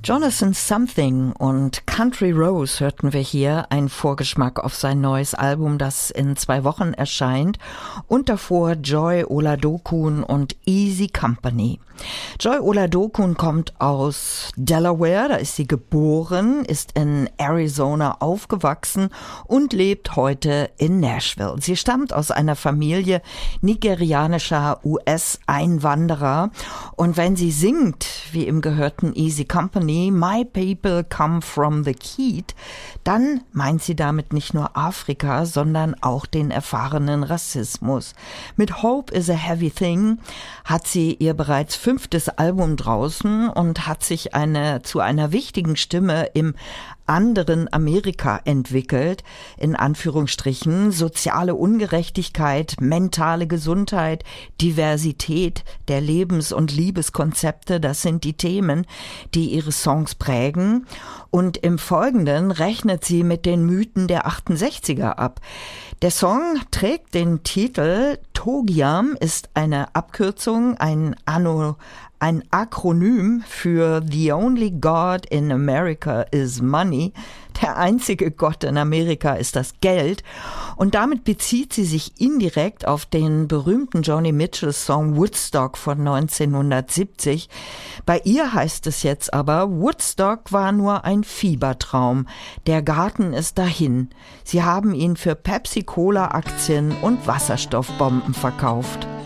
Jonathan Something und Country Rose hörten wir hier, ein Vorgeschmack auf sein neues Album, das in 2 Wochen erscheint, und davor Joy Oladokun und Easy Company. Joy Oladokun kommt aus Delaware, da ist sie geboren, ist in Arizona aufgewachsen und lebt heute in Nashville. Sie stammt aus einer Familie nigerianischer US-Einwanderer, und wenn sie singt, wie im gehörten Easy Company, My People Come From The Keat, dann meint sie damit nicht nur Afrika, sondern auch den erfahrenen Rassismus. Mit Hope is a Heavy Thing hat sie ihr bereits 5. Album draußen und hat sich zu einer wichtigen Stimme im anderen Amerika entwickelt, in Anführungsstrichen. Soziale Ungerechtigkeit, mentale Gesundheit, Diversität der Lebens- und Liebeskonzepte, das sind die Themen, die ihre Songs prägen. Und im Folgenden rechnet sie mit den Mythen der 68er ab. Der Song trägt den Titel TOGIAM, ist eine Abkürzung, ein Akronym für The Only God in America is Money. Der einzige Gott in Amerika ist das Geld. Und damit bezieht sie sich indirekt auf den berühmten Joni Mitchell-Song Woodstock von 1970. Bei ihr heißt es jetzt aber, Woodstock war nur ein Fiebertraum. Der Garten ist dahin. Sie haben ihn für Pepsi-Cola-Aktien und Wasserstoffbomben verkauft.